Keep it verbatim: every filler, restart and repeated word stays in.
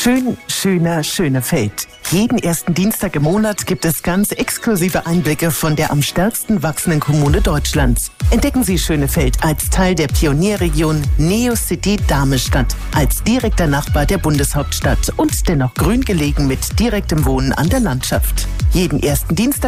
Schön, schöner, Schönefeld. Jeden ersten Dienstag im Monat gibt es ganz exklusive Einblicke von der am stärksten wachsenden Kommune Deutschlands. Entdecken Sie Schönefeld als Teil der Pionierregion Neocity Darmestadt, als direkter Nachbar der Bundeshauptstadt und dennoch grün gelegen mit direktem Wohnen an der Landschaft. Jeden ersten Dienstag